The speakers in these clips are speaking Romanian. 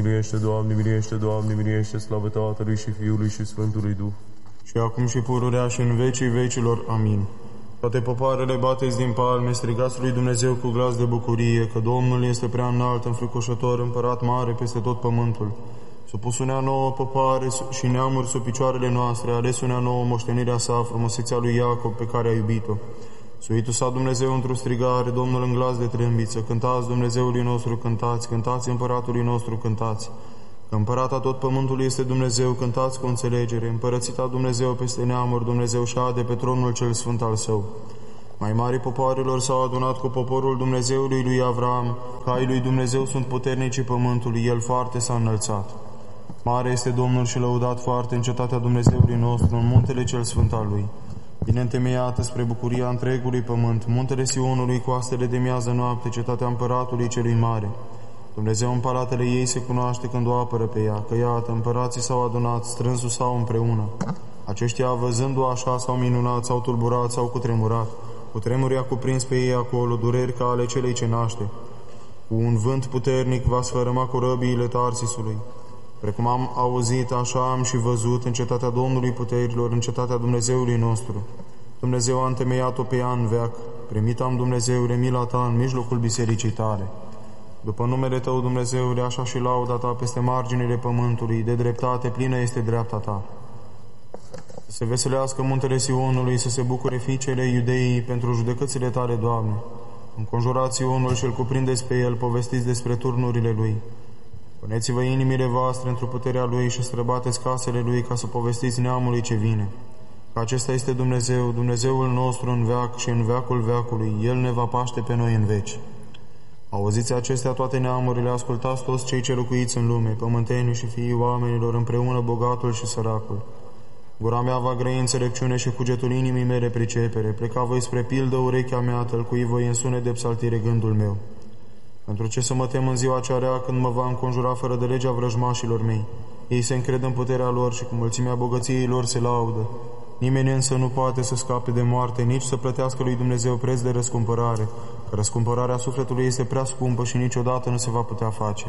Miluiește, Doamne, miluiește, Doamne, miluiește, slavă Tatălui și Fiului și Sfântului Duh. Și acum și pururea și în vecii vecilor. Amin. Toate popoarele bateți din palme, strigați lui Dumnezeu cu glas de bucurie, că Domnul este prea înalt, înfricoșător, împărat mare peste tot pământul. Supusunea nouă popoare și neamuri sub picioarele noastre, alesunea nouă moștenirea sa, frumusețea lui Iacob pe care a iubit-o. Suitul sa Dumnezeu într-o strigare, Domnul în glas de trâmbiță, cântați Dumnezeului nostru, cântați, cântați împăratului nostru, cântați. Că împărata tot pământul este Dumnezeu, cântați cu înțelegere, împărățita Dumnezeu peste neamuri, Dumnezeu șade pe tronul cel sfânt al său. Mai mari popoarelor s-au adunat cu poporul Dumnezeului lui Avram, caii lui Dumnezeu sunt puternicii pământului, el foarte s-a înălțat. Mare este Domnul și lăudat foarte în cetatea Dumnezeului nostru, în muntele cel sfânt al lui. Bine întemeiată spre bucuria întregului pământ, muntele Sionului, coastele de miază noapte, cetatea împăratului celui mare. Dumnezeu în palatele ei se cunoaște când o apără pe ea, că iată, împărații s-au adunat, strânsul s-au împreună. Aceștia, văzându-o așa, s-au minunat, s-au tulburat, s-au cutremurat. Cutremurul i-a cuprins pe ei acolo, dureri ca ale celei ce naște. Cu un vânt puternic va sfărâma corăbiile Tarsisului. Precum am auzit, așa am și văzut în cetatea Domnului puterilor, în cetatea Dumnezeului nostru. Dumnezeu a întemeiat-o pe ea în veac. Primit am, Dumnezeule, mila ta în mijlocul bisericii tale. După numele tău, Dumnezeule, așa și lauda ta peste marginile pământului, de dreptate plină este dreapta ta. Să se veselească muntele Sionului, să se bucure fiicele Iudeii pentru judecățile tale, Doamne. Înconjurați Sionul și îl cuprindeți pe el, povestiți despre turnurile lui. Puneți-vă inimile voastre într-o puterea lui și străbateți casele lui ca să povestiți neamului ce vine. Că acesta este Dumnezeu, Dumnezeul nostru în veac și în veacul veacului, el ne va paște pe noi în veci. Auziți acestea toate neamurile, ascultați toți cei ce locuiți în lume, pământenii și fiii oamenilor, împreună bogatul și săracul. Gura mea va grăi înțelepciune și cugetul inimii mele pricepere. Pleca voi spre pildă urechea mea, tălcui voi în sunet de psaltire gândul meu. Pentru ce să mă tem în ziua cea rea, când mă va înconjura fără de legea vrăjmașilor mei? Ei se încred în puterea lor și cu mulțimea bogăției lor se laudă. Nimeni însă nu poate să scape de moarte, nici să plătească lui Dumnezeu preț de răscumpărare, că răscumpărarea sufletului este prea scumpă și niciodată nu se va putea face.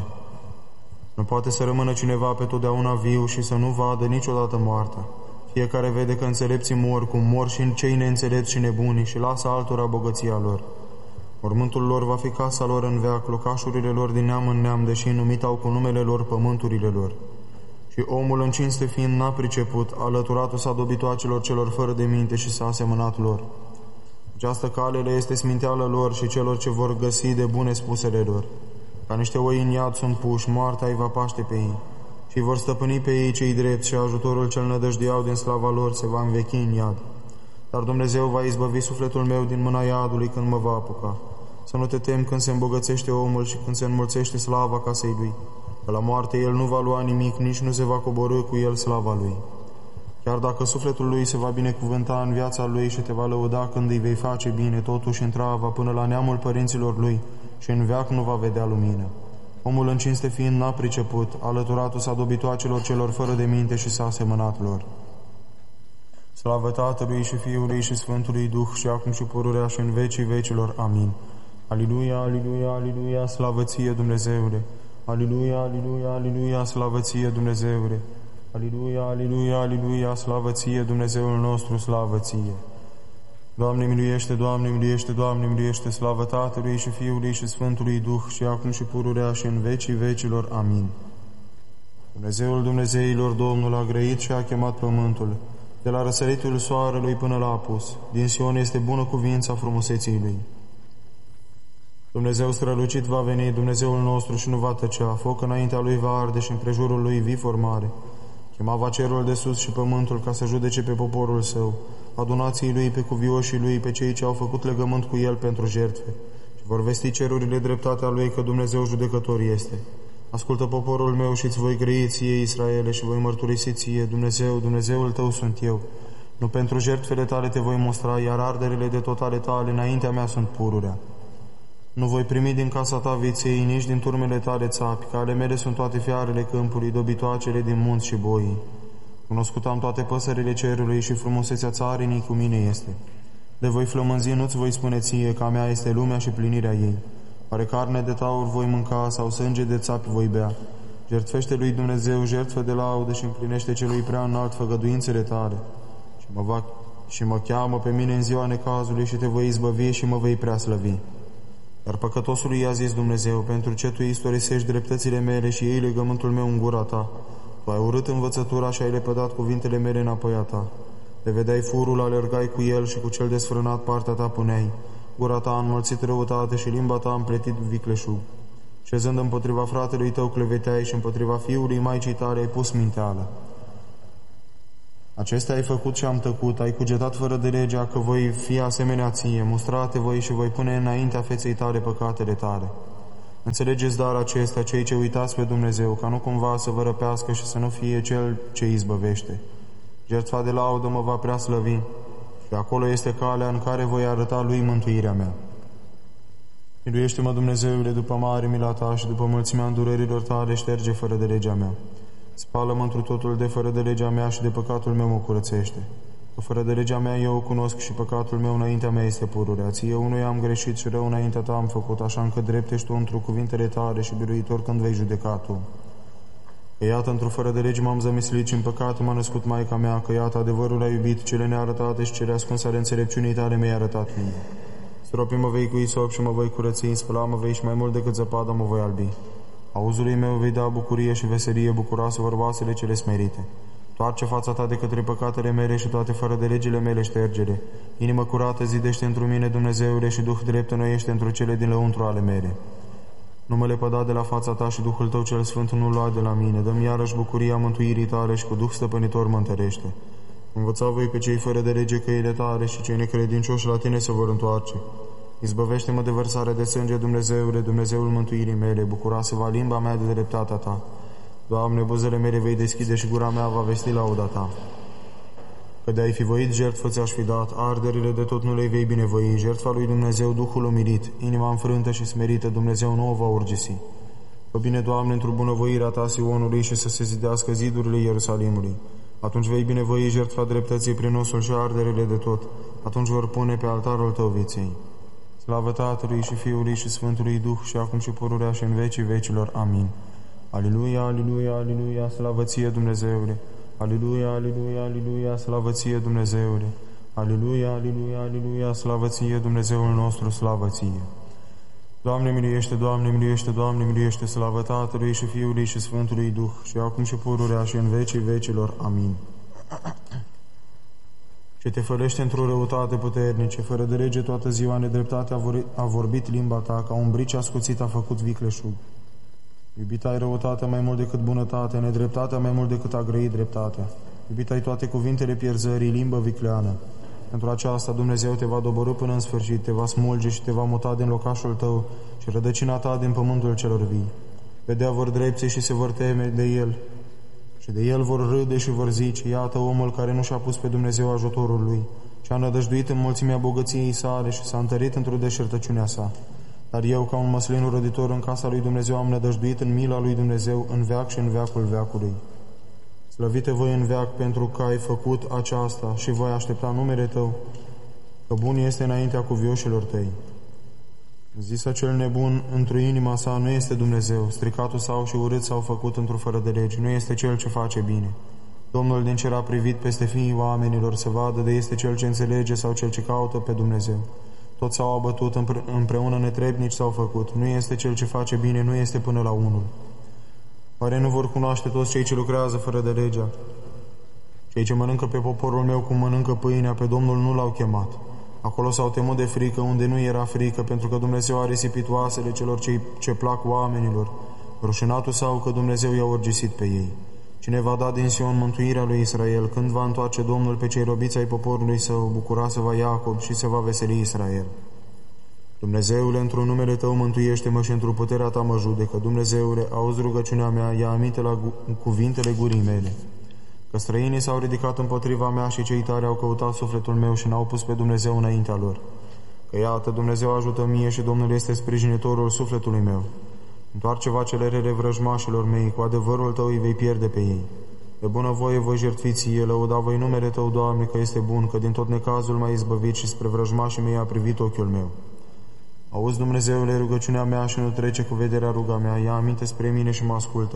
Nu poate să rămână cineva pe totdeauna viu și să nu vadă niciodată moartea. Fiecare vede că înțelepții mor, cum mor și cei neînțelepți și nebuni, și lasă altora bogăția lor. Mormântul lor va fi casa lor în veac, locașurile lor din neam în neam, deși numit au cu numele lor pământurile lor. Și omul în cinste fiind n-a priceput, alăturatul s-a dobitoacelor celor fără de minte și s-a asemănat lor. Această cale le este sminteală lor și celor ce vor găsi de bune spusele lor. Ca niște oi în iad sunt puși, moartea îi va paște pe ei. Și vor stăpâni pe ei cei drepți și ajutorul cel nădăjduiau din slava lor se va învechi în iad. Dar Dumnezeu va izbăvi sufletul meu din mâna iadului când mă va apuca. Să nu te temi când se îmbogățește omul și când se înmulțește slava casei lui. Că la moarte el nu va lua nimic, nici nu se va coborî cu el slava lui. Chiar dacă sufletul lui se va binecuvânta în viața lui și te va lăuda când îi vei face bine, totuși intrava până la neamul părinților lui și în veac nu va vedea lumină. Omul în cinste fiind n-a priceput, alăturatul s-a dobitoacelor celor fără de minte și s-a asemănat lor. Slavă Tatălui și Fiului și Sfântului Duh și acum și pururea și în vecii vecilor. Amin. Aliluia, aliluia, aliluia, slavă ție, Dumnezeule! Aliluia, aliluia, aliluia, slavă ție, Dumnezeule! Aliluia, aliluia, aliluia, slavă ție, Dumnezeul nostru, slavă ție! Doamne miluiește, Doamne miluiește, Doamne miluiește, slavă Tatălui și Fiului și Sfântului Duh și acum și pururea și în vecii vecilor. Amin. Dumnezeul Dumnezeilor, Domnul a grăit și a chemat pământul, de la răsăritul soarelui până la apus. Din Sion este bună cuvința frumuseții lui. Dumnezeu strălucit va veni, Dumnezeul nostru, și nu va tăcea. Foc înaintea lui va arde și împrejurul lui vii formare. Chema va cerul de sus și pământul ca să judece pe poporul său. Adunații lui pe cuvioșii lui, pe cei ce au făcut legământ cu el pentru jertfe. Și vor vesti cerurile dreptatea lui, că Dumnezeu judecător este. Ascultă poporul meu și îți voi grăi ție, Israele, și voi mărturisi ție, Dumnezeu, Dumnezeul tău sunt eu. Nu pentru jertfele tale te voi mostra, iar arderile de tot ale tale înaintea mea sunt pururea. Nu voi primi din casa ta viței, nici din turmele tale țapi, că ale mele sunt toate fiarele câmpului, dobitoacele din munți și boii. Cunoscut am toate păsările cerului și frumusețea țarinii cu mine este. De voi flămânzi nu-ți voi spune ție, că a mea este lumea și plinirea ei. Oare carne de taur voi mânca sau sânge de țapi voi bea? Jertfește lui Dumnezeu jertfă de laudă și împlinește celui prea înalt făgăduințele tale. Și mă cheamă pe mine în ziua necazului și te voi izbăvi și mă vei prea slăvi. Dar păcătosului i-a zis Dumnezeu: pentru ce tu istorisești dreptățile mele și iei legământul meu în gura ta? Tu ai urât învățătura și ai lepădat cuvintele mele înapoi a ta. Le vedeai furul, alergai cu el și cu cel desfrânat partea ta puneai. Gura ta a înmulțit răutate și limba ta a împletit vicleșug. Șezând împotriva fratelui tău cleveteai și împotriva fiului maicii tale ai pus minteală. Acestea ai făcut și am tăcut, ai cugetat fără de legea că voi fi asemenea ție, mustrate voi și voi pune înaintea feței tale păcatele tale. Înțelegeți dar acestea, cei ce uitați pe Dumnezeu, ca nu cumva să vă răpească și să nu fie Cel ce izbăvește. Jertfa de laudă mă va prea slăvi și acolo este calea în care voi arăta Lui mântuirea mea. Miluiește-mă, Dumnezeule, după mare mila ta și după mulțimea îndurărilor tale, șterge fără de legea mea. Spală-mă întru totul de fără de legea mea și de păcatul meu mă curățește. Că fără de legea mea eu o cunosc și păcatul meu înaintea mea este pururea. Ție unuia am greșit și rău înaintea ta am făcut, așa încât drept ești tu întru cuvintele tale și biruitor când vei judeca tu. Că iată, într-o fără de lege m-am zămislit și în păcat m-a născut Maica mea, că iată, adevărul a iubit, cele nearătate și cele ascunse ale înțelepciunii tale mi-ai arătat mie. Stropi mă vei cu isop și mă voi curăți, spăla mă vei și mai mult decât zăpada mă voi albi. Auzului meu vei da bucurie și veselie, bucuroasă vorbasele cele smerite. Toarce fața ta de către păcatele mele și toate fără de legile mele ștergere. Inimă curată zidește întru mine, Dumnezeule, și Duh drept înnoiește întru cele din lăuntru ale mele. Nu mă lepăda de la fața ta și Duhul tău cel Sfânt nu lua de la mine. Dă-mi iarăși bucuria mântuirii tale și cu Duh stăpânitor mă întărește. Învăța voi pe cei fără de lege căile tale și cei necredincioși la tine se vor întoarce. Izbăvește-mă de vărsare de sânge, Dumnezeule, Dumnezeul mântuirii mele, bucura-se-va limba mea de dreptatea ta. Doamne, buzele mele vei deschide și gura mea va vesti lauda ta. Că de-ai fi voit jertfă ți-aș fi dat, arderile de tot nu le vei binevoi, jertfa lui Dumnezeu, Duhul umilit, inima înfrântă și smerită, Dumnezeu nu o va urgisi. Fă bine, Doamne, într-o bunăvoirea ta Sionului și să se zidească zidurile Ierusalimului. Atunci vei binevoi jertfa dreptății prin osul și arderile de tot. Atunci vor pune pe altarul tău viței. Slavă Tatălui și Fiului și Sfântului Duh și acum și pururea și în vecii vecilor. Amin. Aleluia, aleluia, aleluia, slavă ție, Dumnezeule! Aleluia, aleluia, aleluia, slavă ție, Dumnezeule! Aleluia, aleluia, aleluia, slavă ție, Dumnezeul nostru, slavă ție! Doamne miluiește, Doamne miluiește, Doamne miluiește, slavă Tatălui și Fiului și Sfântului Duh și acum și pururea și în vecii vecilor. Amin. Ce te fălește într-o răutate puternice, fără de lege toată ziua nedreptatea a vorbit limba ta, ca un brici ascuțit a făcut vicleșug. Iubit ai răutatea mai mult decât bunătatea, nedreptatea mai mult decât a grăi dreptatea. Iubit ai toate cuvintele pierzării, limbă vicleană. Pentru aceasta Dumnezeu te va doborî până în sfârșit, te va smulge și te va muta din locașul tău și rădăcina ta din pământul celor vii. Vedea vor drepții și se vor teme de el. Și de el vor râde și vor zice: iată omul care nu și-a pus pe Dumnezeu ajutorul lui, și a nădăjduit în mulțimea bogăției sale și s-a întărit într-o deșertăciunea sa. Dar eu, ca un măslin roditor în casa lui Dumnezeu, am nădăjduit în mila lui Dumnezeu în veac și în veacul veacului. Slăvite voi în veac pentru că ai făcut aceasta și voi aștepta numele tău, că bun este înaintea cuvioșilor tăi. Zis acel nebun, într-o inima sa nu este Dumnezeu, stricatul sau și urât s-au făcut într-o fără de legi, nu este cel ce face bine. Domnul din cer a privit peste fiii oamenilor să vadă de este cel ce înțelege sau cel ce caută pe Dumnezeu. Toți s-au abătut, împreună netrebnici s-au făcut, nu este cel ce face bine, nu este până la unul. Oare nu vor cunoaște toți cei ce lucrează fără de legea? Cei ce mănâncă pe poporul meu cum mănâncă pâinea, pe Domnul nu l-au chemat. Acolo s-au temut de frică unde nu era frică, pentru că Dumnezeu a risipit oasele celor ce plac oamenilor. Rușinatul sau că Dumnezeu i-a urgisit pe ei. Cine va da din Sion mântuirea lui Israel, când va întoarce Domnul pe cei robiți ai poporului său, bucura se va Iacob și se va veseli Israel. Dumnezeule, într-un numele Tău mântuiește-mă și într-o puterea Ta mă judecă. Dumnezeule, auzi rugăciunea mea, ia aminte la cuvintele gurii mele. Că străinii s-au ridicat împotriva mea și cei tare au căutat sufletul meu și n-au pus pe Dumnezeu înaintea lor. Că iată, Dumnezeu ajută mie și Domnul este sprijinitorul sufletului meu. Întoarce-va cele rele vrăjmașilor mei, cu adevărul Tău îi vei pierde pe ei. De bunăvoie voi jertfi ție, lăuda voi numele Tău, Doamne, că este bun, că din tot necazul m-ai izbăvit și spre vrăjmașii mei a privit ochiul meu. Auzi, Dumnezeule, rugăciunea mea și nu trece cu vederea ruga mea, ia aminte spre mine și mă ascultă.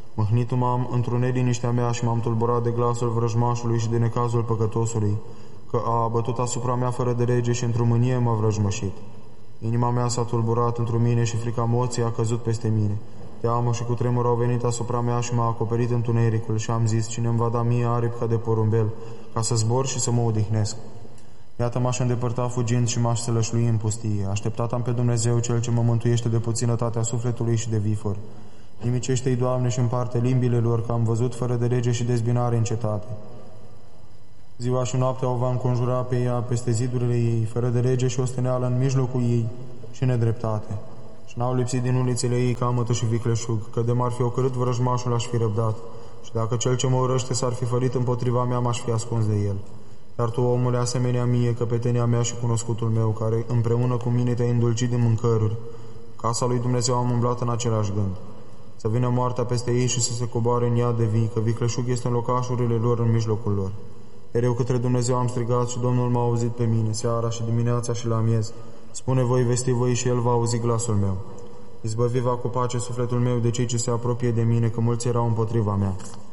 Mâhnit m-am într-o neliniștea mea și m-am tulburat de glasul vrăjmașului și de necazul păcătosului, că a abătut asupra mea fără de lege și într-o mânie m-a vrăjmășit. Inima mea s-a tulburat într-o mine și frica morții a căzut peste mine. Teamă și cutremur au venit asupra mea și m-a acoperit întunericul și am zis, cine îmi va da mie aripi ca de porumbel, ca să zbor și să mă odihnesc. Iată m-aș îndepărta fugind și m-aș sălășlui în pustie. Așteptat am pe Dumnezeu, Cel ce mă mântuiește de puținătatea sufletului și de vifor. Nimicește-i, Doamne, și împarte limbile lor, că am văzut fără de lege și dezbinare în cetate. Ziua și noaptea o va înconjura pe ea peste zidurile ei, fără de lege și osteneală în mijlocul ei și nedreptate. Și n-au lipsit din ulițele ei camătă și vicleșug, că de m-ar fi ocărât vrăjmașul aș fi răbdat. Și dacă cel ce mă urăște s-ar fi fărit împotriva mea, m-aș fi ascuns de el. Dar tu, omule, asemenea mie, căpetenia mea și cunoscutul meu, care împreună cu mine te-ai îndulcit din mâncăruri, casa lui Dumnezeu am umblat în același gând. Să vină moartea peste ei și să se coboare în iad de vii, că vicleșug este în locașurile lor, în mijlocul lor. Mereu către Dumnezeu am strigat și Domnul m-a auzit pe mine, seara și dimineața și la miez. Spune voi, vesti voi și El va auzi glasul meu. Izbăvi va cu pace sufletul meu de cei ce se apropie de mine, că mulți erau împotriva mea.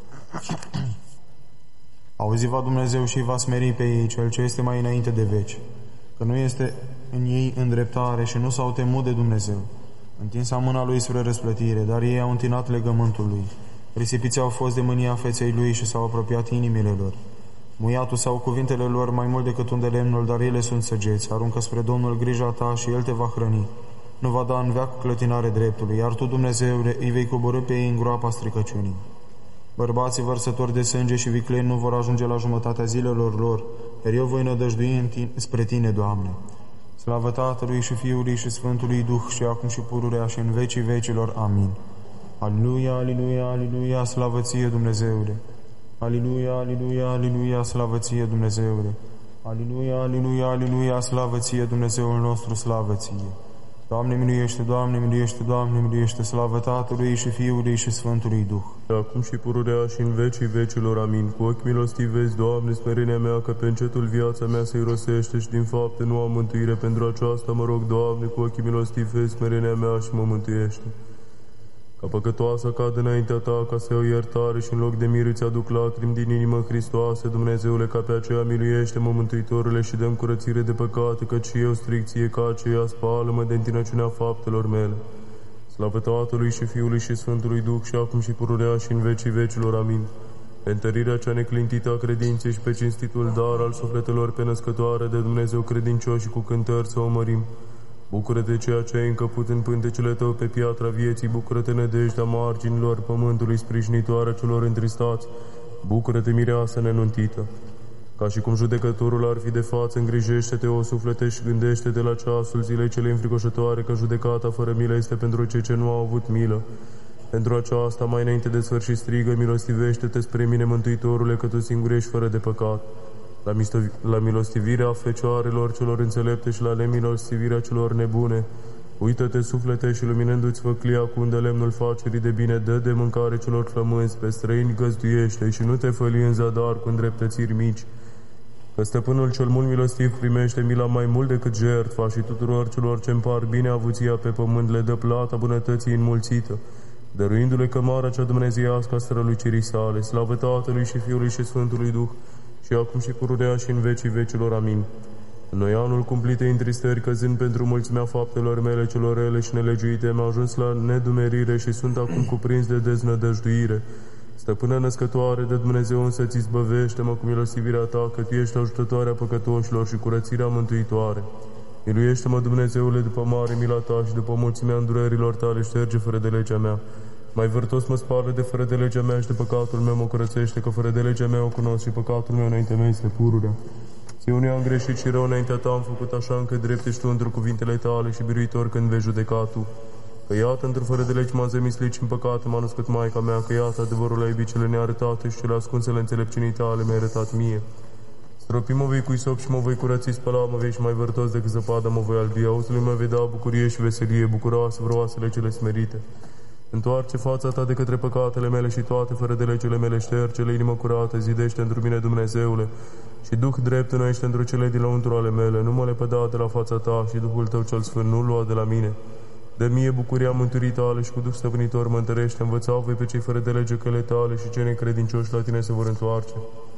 Auzi va Dumnezeu și va smeri pe ei, Cel ce este mai înainte de veci, că nu este în ei îndreptare și nu s-au temut de Dumnezeu. Întinsa mâna lui spre răsplătire, dar ei au întinat legământul lui. Risipiți au fost de mânia feței lui și s-au apropiat inimile lor. Muiatul sau cuvintele lor mai mult decât un de lemnul, dar ele sunt săgeți. Aruncă spre Domnul grija ta și El te va hrăni. Nu va da în veac clătinare dreptului, iar tu, Dumnezeule, îi vei coborî pe ei în groapa stricăciunii. Bărbații vărsători de sânge și vicleni nu vor ajunge la jumătatea zilelor lor, iar eu voi nădăjdui spre tine, Doamne. Slavă Tatălui și Fiului și Sfântului Duh și acum și pururea și în vecii vecilor. Amin. Aliluia, aliluia, aliluia, slavă ție, Dumnezeule! Aliluia, aliluia, aliluia, slavă ție, Dumnezeule! Aliluia, aliluia, aliluia, slavă ție, Dumnezeul nostru, slavă ție! Doamne miluiește, Doamne miluiește, Doamne miluiește, slavă Tatălui și Fiului și Sfântului Duh. Acum și pururea și în vecii vecilor. Amin. Cu ochi milostivi vezi, Doamne, smerenia mea, că pe încetul viața mea se irosește și din fapte nu am mântuire. Pentru aceasta mă rog, Doamne, cu ochii milostivi vezi smerenia mea și mă mântuiește. Ca păcătoasă cad înaintea ta, ca să iau iertare și în loc de mir îți aduc lacrimi din inimă, Hristoase, Dumnezeule, ca pe aceea miluiește-mă, Mântuitorule, și dă-mi curățire de păcate, căci eu stric ție ca aceea, spală-mă de întinăciunea faptelor mele. Slavă Tatălui și Fiului și Sfântului Duh și acum și pururea și în vecii vecilor. Amin. Pe întărirea cea neclintită a credinței și pe cinstitul dar al sufletelor pe născătoare de Dumnezeu credincioși și cu cântări să o mărim. Bucură-te ceea ce ai încăput în pântecele tău pe piatra vieții, bucură-te nădejdea marginilor pământului, sprijinitoare celor întristați, bucură-te mireasă nenuntită. Ca și cum judecătorul ar fi de față, îngrijește-te, o suflete, și gândește-te la ceasul zilei cele înfricoșătoare, că judecata fără milă este pentru cei ce nu au avut milă. Pentru aceasta, mai înainte de sfârșit, strigă, milostivește-te spre mine, Mântuitorule, că tu singur ești fără de păcat. La milostivirea fecioarelor celor înțelepte și la nemilostivirea celor nebune. Uită-te, suflete, și luminându-ți făclia cu lemnul facerii de bine, dă de mâncare celor flămânzi, pe străini găzduiește și nu te făli în zadar cu îndreptățiri mici. Că stăpânul cel mult milostiv primește mila mai mult decât jertfa și tuturor celor ce împar bine avuția pe pământ le dă plata bunătății înmulțită, dăruindu-le cămara cea dumnezeiască a strălucirii sale. Slavă Tatălui și Fiului și Sfântului Duh, și acum și pururea și în vecii vecilor. Amin. În noi anul cumplite întristări, căzând pentru mulțimea faptelor mele celor rele și nelegiuite, am ajuns la nedumerire și sunt acum cuprins de deznădăjduire. Stăpână născătoare de Dumnezeu, însă ți izbăvește-mă cu milostivirea ta, că tu ești ajutătoarea păcătoșilor și curățirea mântuitoare. Miluiește-mă, Dumnezeule, după mare mila ta și după mulțimea îndurărilor tale, șterge fără de legea mea. Mai vârtos mă spală de fără de legea mea și de păcatul meu mă curățește, că fără de legea mea o cunosc și păcatul meu înainte mea este pururea. Ție am greșit și rău înaintea ta am făcut, așa încât drept ești tu într cuvintele tale și biruitor când vei judeca tu. Că iată, într fără de legi m-am zămislit și în păcate m-a născut Maica mea, că iată, adevărul la iubit cele nearătate și cele ascunsele înțelepciunii tale mi-ai arătat mie. Stropi mă vei cu isop și mă voi curăți, spăla mă vei și mai vărtos decât zăpada mă voi albi, auzului mă vei da bucurie și veselie, bucuroasă vroasele cele smerite. Întoarce fața ta de către păcatele mele și toate fără de legile mele șterge-le, inimă curată, zidește într mine, Dumnezeule, și Duh drept înnoiește într cele din lăuntru ale mele, nu mă lepăda de la fața ta și Duhul tău cel sfânt nu lua de la mine. Dă mie bucuria mântuirii tale și cu Duh stăpânitor mă întărește, învățau voi pe cei fără de lege căile tale și cei necredincioși la tine se vor întoarce.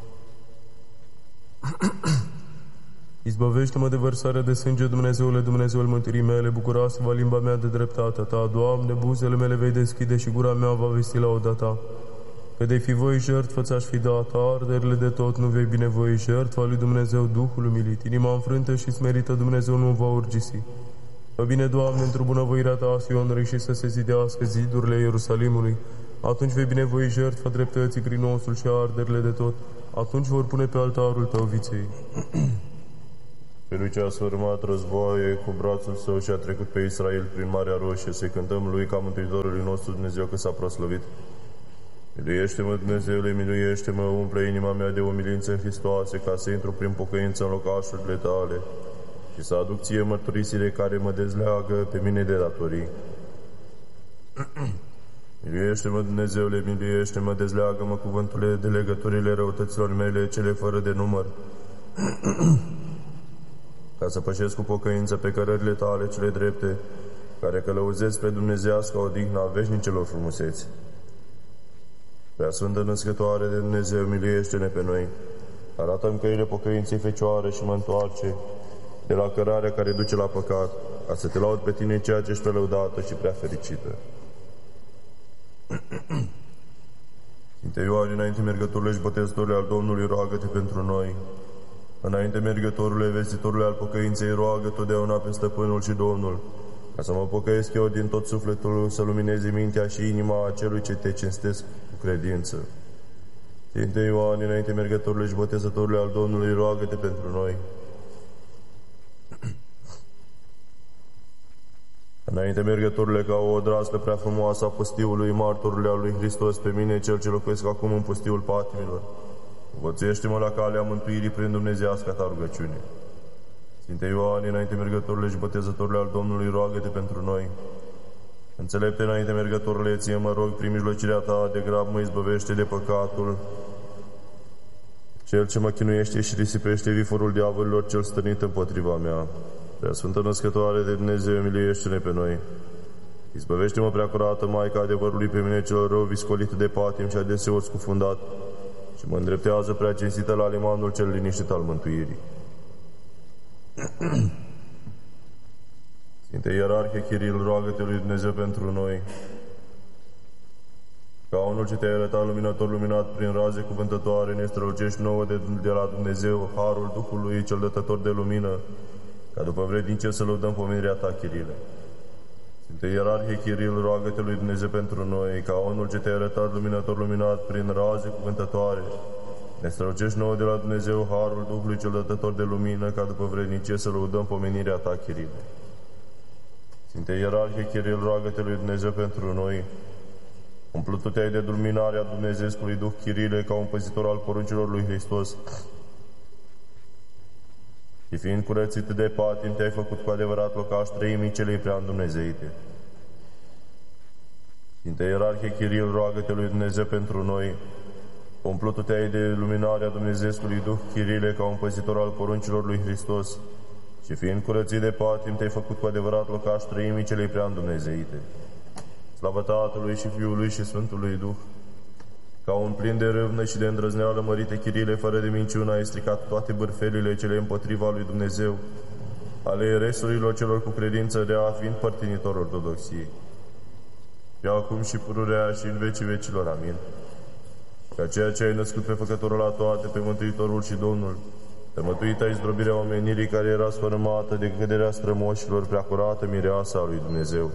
Izbăvește-mă de vărsarea de sânge, Dumnezeule, Dumnezeul mântuirii mele, bucurase-vă limba mea de dreptatea ta. Doamne, buzele mele vei deschide și gura mea va vesti lauda ta. Că de fi voi jertfă ți-aș fi dat, arderile de tot nu vei binevoi, jertfa lui Dumnezeu, Duhul umilit. Inima înfrântă și smerită Dumnezeu nu va urgisi. Fă bine, Doamne, într-o bunăvoirea ta a Sionului și să se zidească zidurile Ierusalimului. Atunci vei binevoi jertfa dreptății prin osul și arderile de tot. Atunci vor pune pe altarul tău viței. Pe lui ce a sfârmat războaie cu brațul său și a trecut pe Israel prin Marea Roșie, să-i cântăm lui ca Mântuitorului nostru Dumnezeu că s-a proslăvit. Miluiește-mă, Dumnezeule, miluiește-mă, umple inima mea de umilință în Hristoase, ca să intru prin pocăință în locașurile tale și să aduc ție mărturisire care mă dezleagă pe mine de datorii. Miluiește-mă, Dumnezeule, miluiește-mă, dezleagă-mă cuvântule de legăturile răutăților mele, cele fără de număr, ca să pășesc cu pocăință pe cărările tale cele drepte, care călăuzesc pe dumnezeiasca odihna veșnicelor frumuseți. Prea Sfântă Născătoare de Dumnezeu, miluiește-ne pe noi, arată-mi căile pocăinței Fecioare și mă întoarce de la cărarea care duce la păcat, ca să te laud pe tine, ceea ce ești prea lăudată și prea fericită. Sfinte Ioan, înainte mergătorule și botezătorule al Domnului, roagă-te pentru noi. Înainte mergătorule, vestitorule al pocăinței, roagă totdeauna pe Stăpânul și Domnul, ca să mă pocăiesc eu din tot sufletul, să luminezi mintea și inima a celui ce te cinstesc cu credință. Sfinte Ioan, înainte mergătorule și botezătorule al Domnului, roagă-te pentru noi. Înainte mergătorule, ca o odrască prea frumoasă a pustiului, martorului al lui Hristos, pe mine, cel ce locuiesc acum în pustiul patimilor, învățuiește-mă la calea mântuirii prin dumnezeiasca ta rugăciune. Sfinte Ioan, înainte mergătorule și botezătorule al Domnului, roagă-te pentru noi. Înțelepte, înainte mergătorule, ție mă rog, prin mijlocirea ta, de grab mă izbăvește de păcatul, cel ce mă chinuiește și risipește viforul diavolilor cel stănit împotriva mea. Prea Sfântă Născătoare de Dumnezeu, miluiește-ne pe noi. Izbăvește-mă, prea curată Maica adevărului, pe mine cel rău, viscolit de patim și adeseori scufundat, și mă îndreptează prea cinstită la limanul cel liniștit al mântuirii. Sfinte Ierarhie Chiril, roagă-te lui Dumnezeu pentru noi. Ca unul ce te-ai arătat luminător luminat prin raze cuvântătoare, ne strălucești nouă de la Dumnezeu, harul Duhului cel dătător de lumină, ca după vrednicie să lăudăm pomenirea ta, Chirile. Sfinte Ierarhie Chiril, roagă-te lui Dumnezeu pentru noi, ca unul ce te-ai arătat luminător luminat prin raze cuvântătoare, ne strălucești nouă de la Dumnezeu, harul Duhului cel dătător de lumină, ca după vrednicie să lăudăm pomenirea ta, Chirile. Sfinte Ierarhie Chiril, roagă-te lui Dumnezeu pentru noi, umplut te-ai de luminarea Dumnezeescului Duh, Chirile, ca un păzitor al poruncilor lui Hristos, și fiind curățit de patim, te-ai făcut cu adevărat locaș treimii celei prea îndumnezeite. Sfinte Ierarhie Chiril, roagă-te lui Dumnezeu pentru noi, umplut te-ai de luminarea Dumnezeescului Duh, Chirile, ca un păzitor al poruncilor lui Hristos, și fiind curățit de patim, te-ai făcut cu adevărat locaș treimii celei prea îndumnezeite. Slavă Tatălui și Fiului și Sfântului Duh! Ca un plin de râvnă și de îndrăzneală, mărite Chirile, fără de minciună, ai stricat toate bârfelile cele împotriva lui Dumnezeu, ale eresurilor celor cu credință rea, fiind părtinitor ortodoxiei. Și acum și pururea și în vecii vecilor. Amin. Ca ceea ce ai născut pe Făcătorul la toate, pe Mântuitorul și Domnul, te mătuit ai zdrobirea omenirii care era sfărâmată de căderea strămoșilor, prea curată mireasa a lui Dumnezeu.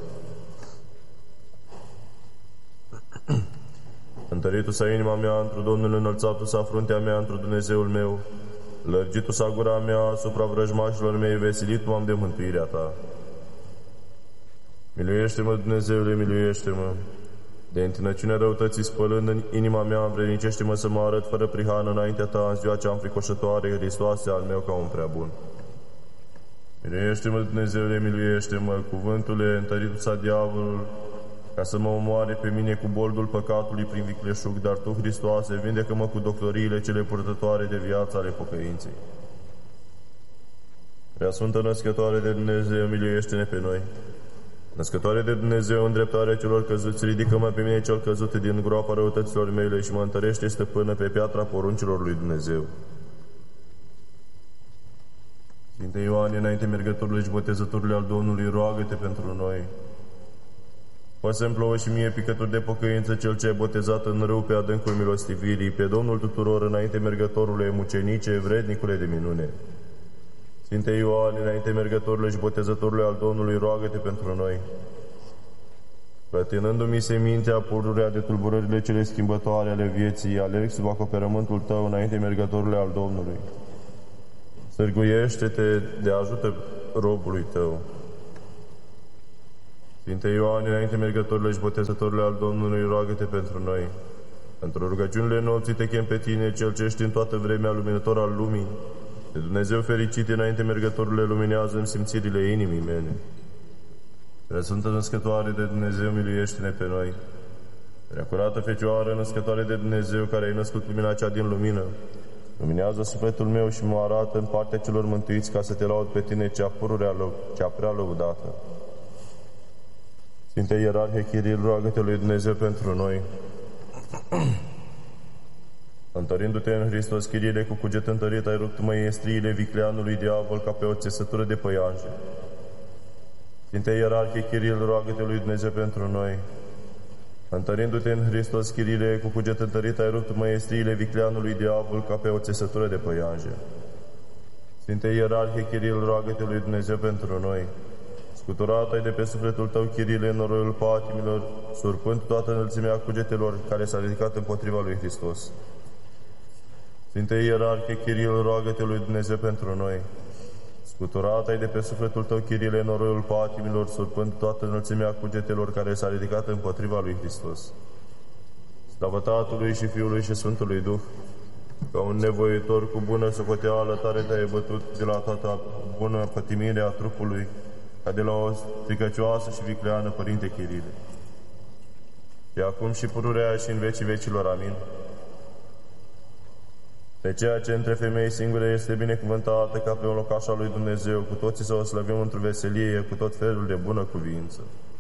Întăritu s-a inima mea într-o Domnul, înălțatu s-a fruntea mea într-o Dumnezeul meu, lărgitu s-a gura mea asupra vrăjmașilor mei, veselit m-am de mântuirea ta. Miluiește-mă, Dumnezeule, miluiește-mă! De întinăciunea răutății spălând în inima mea, învrednicește-mă să mă arăt fără prihană înaintea ta în ziua cea înfricoșătoare, Hristoase al meu, ca un prea bun. Miluiește-mă, Dumnezeule, miluiește-mă! Cuvântule, întăritu s-a diavolul, ca să mă omoare pe mine cu boldul păcatului prin vicleșug, dar Tu, Hristoase, vindecă-mă cu doctoriile cele purtătoare de viață ale pocăinței. Prea Sfântă Născătoare de Dumnezeu, miluiește-ne pe noi! Născătoare de Dumnezeu, îndreptarea celor căzuți, ridică-mă pe mine cel căzut din groapa răutăților mele și mă întărește stăpână pe piatra poruncilor lui Dumnezeu. Sfinte Ioane, înainte mergătorului și botezătorului al Domnului, roagă-te pentru noi. Fă să-mi plouă și mie picături de pocăință, cel ce ai botezat în râu pe adâncul milostivirii, pe Domnul tuturor, înainte mergătorului, mucenice, vrednicule de minune. Sfinte Ioane, înainte mergătorului și botezătorului al Domnului, roagă-te pentru noi. Clătinându-mi semințea pururea de tulburările cele schimbătoare ale vieții, alerg sub acoperământul tău înainte mergătorului al Domnului. Sârguiește-te de ajută robului tău. Sfinte Ioane, înainte mergătorului și botezătorului al Domnului, roagă-te pentru noi. Pentru rugăciunile nopții te chem pe tine, cel ce ești în toată vremea luminător al lumii. De Dumnezeu fericit, înainte mergătorule, luminează-mi simțirile inimii mele. Preasfântă Născătoare de Dumnezeu, miluiește-ne pe noi. Preacurată Fecioară, Născătoare de Dumnezeu, care ai născut lumina cea din lumină, luminează sufletul meu și mă arată în partea celor mântuiți, ca să te laud pe tine, cea prea lăudată. Sfinte Ierarhie Chiril, roagă-te lui Dumnezeu pentru noi. Întărindu-te în Hristos, Chirile, cu cuget întărit, ai rupt măiestriile vicleanului diavol ca pe o țesătură de păianjen. Sfinte Ierarhie Chiril, roagă-te lui Dumnezeu pentru noi. Întărindu-te în Hristos, Chirile, cu cuget întărit, ai rupt măiestriile vicleanului diavol ca pe o țesătură de păianjen. Sfinte Ierarhie Chiril, roagă-te lui Dumnezeu pentru noi. Scuturat ai de pe sufletul tău, Chirile, în noroiul patimilor, surpând toată înălțimea cugetelor care s-a ridicat împotriva lui Hristos. Sfinte Ierarhie Chiril, roagă-te lui Dumnezeu pentru noi. Scuturat ai de pe sufletul tău, Chirile, în noroiul patimilor, surpând toată înălțimea cugetelor care s-a ridicat împotriva lui Hristos. Slavă Tatălui și Fiului și Sfântului Duh, ca un nevoitor cu bună socoteală, tare te-ai bătut de la toată bună pătimire a trupului, ca de la o stricăcioasă și vicleană, Părinte Chirile. Și acum și pururea și în vecii vecilor. Amin. De ceea ce între femei singure este binecuvântată ca pe un locaș al lui Dumnezeu, cu toții să o slăvim într-o veselie, cu tot felul de bună cuvință.